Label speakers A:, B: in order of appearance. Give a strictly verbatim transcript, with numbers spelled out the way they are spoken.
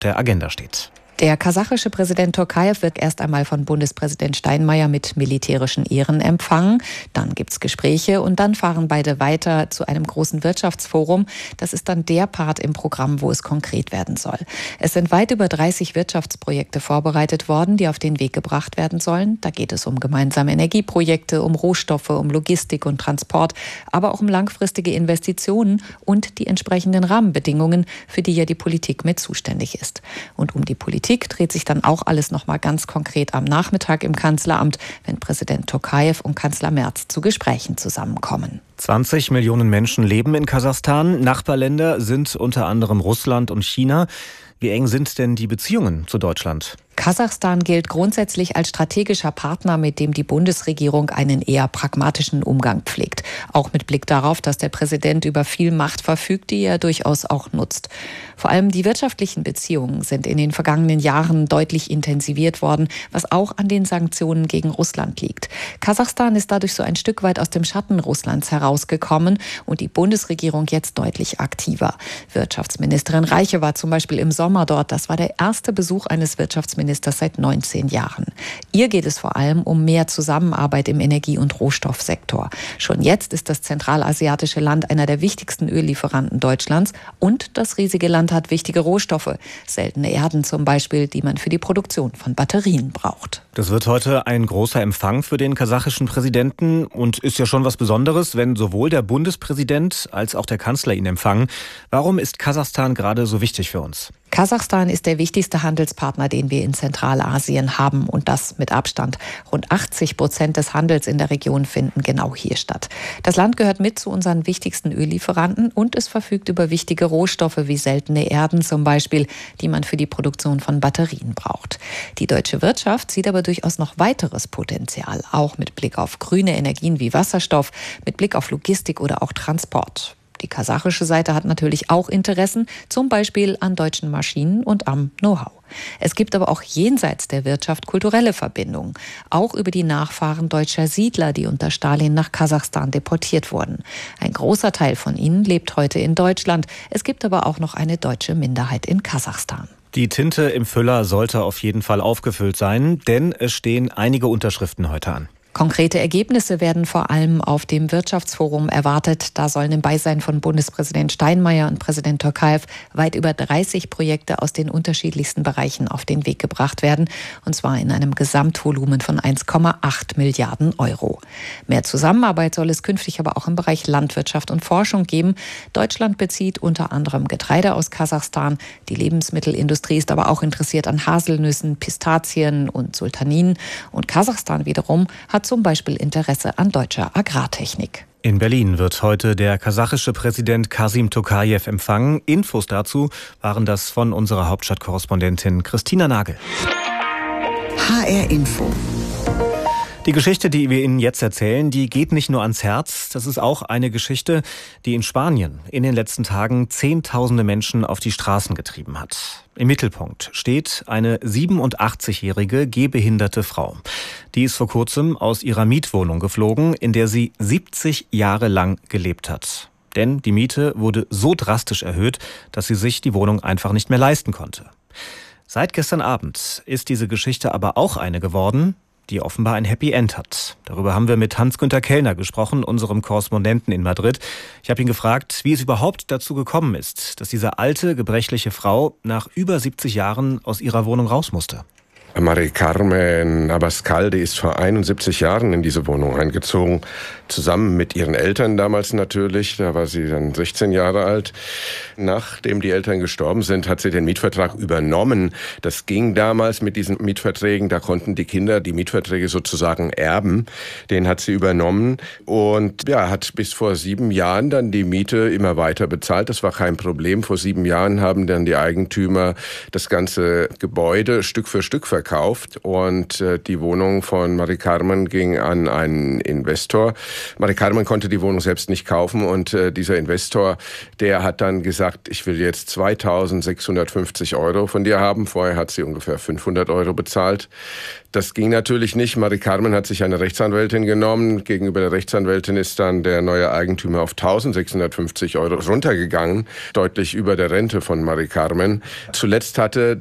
A: der Agenda steht.
B: Der kasachische Präsident Tokajew wird erst einmal von Bundespräsident Steinmeier mit militärischen Ehren empfangen. Dann gibt's Gespräche und dann fahren beide weiter zu einem großen Wirtschaftsforum. Das ist dann der Part im Programm, wo es konkret werden soll. Es sind weit über dreißig Wirtschaftsprojekte vorbereitet worden, die auf den Weg gebracht werden sollen. Da geht es um gemeinsame Energieprojekte, um Rohstoffe, um Logistik und Transport, aber auch um langfristige Investitionen und die entsprechenden Rahmenbedingungen, für die ja die Politik mit zuständig ist. Und um die Politik dreht sich dann auch alles noch mal ganz konkret am Nachmittag im Kanzleramt, wenn Präsident Tokajew und Kanzler Merz zu Gesprächen zusammenkommen.
A: zwanzig Millionen Menschen leben in Kasachstan. Nachbarländer sind unter anderem Russland und China. Wie eng sind denn die Beziehungen zu Deutschland?
B: Kasachstan gilt grundsätzlich als strategischer Partner, mit dem die Bundesregierung einen eher pragmatischen Umgang pflegt. Auch mit Blick darauf, dass der Präsident über viel Macht verfügt, die er durchaus auch nutzt. Vor allem die wirtschaftlichen Beziehungen sind in den vergangenen Jahren deutlich intensiviert worden, was auch an den Sanktionen gegen Russland liegt. Kasachstan ist dadurch so ein Stück weit aus dem Schatten Russlands herausgekommen und die Bundesregierung jetzt deutlich aktiver. Wirtschaftsministerin Reiche war zum Beispiel im Sommer dort. Das war der erste Besuch eines Wirtschaftsministers seit neunzehn Jahren. Ihr geht es vor allem um mehr Zusammenarbeit im Energie- und Rohstoffsektor. Schon jetzt ist das zentralasiatische Land einer der wichtigsten Öllieferanten Deutschlands und das riesige Land hat wichtige Rohstoffe, seltene Erden zum Beispiel, die man für die Produktion von Batterien braucht.
A: Das wird heute ein großer Empfang für den kasachischen Präsidenten und ist ja schon was Besonderes, wenn sowohl der Bundespräsident als auch der Kanzler ihn empfangen. Warum ist Kasachstan gerade so wichtig für uns?
B: Kasachstan ist der wichtigste Handelspartner, den wir in Zentralasien haben und das mit Abstand. Rund achtzig Prozent des Handels in der Region finden genau hier statt. Das Land gehört mit zu unseren wichtigsten Öllieferanten und es verfügt über wichtige Rohstoffe wie seltene Erden zum Beispiel, die man für die Produktion von Batterien braucht. Die deutsche Wirtschaft sieht aber durchaus noch weiteres Potenzial, auch mit Blick auf grüne Energien wie Wasserstoff, mit Blick auf Logistik oder auch Transport. Die kasachische Seite hat natürlich auch Interessen, zum Beispiel an deutschen Maschinen und am Know-how. Es gibt aber auch jenseits der Wirtschaft kulturelle Verbindungen, auch über die Nachfahren deutscher Siedler, die unter Stalin nach Kasachstan deportiert wurden. Ein großer Teil von ihnen lebt heute in Deutschland. Es gibt aber auch noch eine deutsche Minderheit in Kasachstan.
A: Die Tinte im Füller sollte auf jeden Fall aufgefüllt sein, denn es stehen einige Unterschriften heute an.
B: Konkrete Ergebnisse werden vor allem auf dem Wirtschaftsforum erwartet. Da sollen im Beisein von Bundespräsident Steinmeier und Präsident Tokajew weit über dreißig Projekte aus den unterschiedlichsten Bereichen auf den Weg gebracht werden. Und zwar in einem Gesamtvolumen von eins Komma acht Milliarden Euro. Mehr Zusammenarbeit soll es künftig aber auch im Bereich Landwirtschaft und Forschung geben. Deutschland bezieht unter anderem Getreide aus Kasachstan. Die Lebensmittelindustrie ist aber auch interessiert an Haselnüssen, Pistazien und Sultaninen. Und Kasachstan wiederum hat zum Beispiel Interesse an deutscher Agrartechnik.
A: In Berlin wird heute der kasachische Präsident Kasim Tokajew empfangen. Infos dazu waren das von unserer Hauptstadtkorrespondentin Christina Nagel.
C: H R Info.
A: Die Geschichte, die wir Ihnen jetzt erzählen, die geht nicht nur ans Herz. Das ist auch eine Geschichte, die in Spanien in den letzten Tagen Zehntausende Menschen auf die Straßen getrieben hat. Im Mittelpunkt steht eine siebenundachtzigjährige gehbehinderte Frau. Die ist vor kurzem aus ihrer Mietwohnung geflogen, in der sie siebzig Jahre lang gelebt hat. Denn die Miete wurde so drastisch erhöht, dass sie sich die Wohnung einfach nicht mehr leisten konnte. Seit gestern Abend ist diese Geschichte aber auch eine geworden, die offenbar ein Happy End hat. Darüber haben wir mit Hans-Günter Kellner gesprochen, unserem Korrespondenten in Madrid. Ich habe ihn gefragt, wie es überhaupt dazu gekommen ist, dass diese alte, gebrechliche Frau nach über siebzig Jahren aus ihrer Wohnung raus musste.
D: Mari Carmen Abascal, die ist vor einundsiebzig Jahren in diese Wohnung eingezogen, zusammen mit ihren Eltern damals natürlich, da war sie dann sechzehn Jahre alt. Nachdem die Eltern gestorben sind, hat sie den Mietvertrag übernommen. Das ging damals mit diesen Mietverträgen, da konnten die Kinder die Mietverträge sozusagen erben. Den hat sie übernommen und ja, hat bis vor sieben Jahren dann die Miete immer weiter bezahlt. Das war kein Problem. Vor sieben Jahren haben dann die Eigentümer das ganze Gebäude Stück für Stück verkauft. verkauft und äh, die Wohnung von Marie Carmen ging an einen Investor. Marie Carmen konnte die Wohnung selbst nicht kaufen und äh, dieser Investor, der hat dann gesagt, ich will jetzt zweitausendsechshundertfünfzig Euro von dir haben. Vorher hat sie ungefähr fünfhundert Euro bezahlt. Das ging natürlich nicht. Marie Carmen hat sich eine Rechtsanwältin genommen. Gegenüber der Rechtsanwältin ist dann der neue Eigentümer auf eintausendsechshundertfünfzig Euro runtergegangen, deutlich über der Rente von Marie Carmen. Zuletzt hatte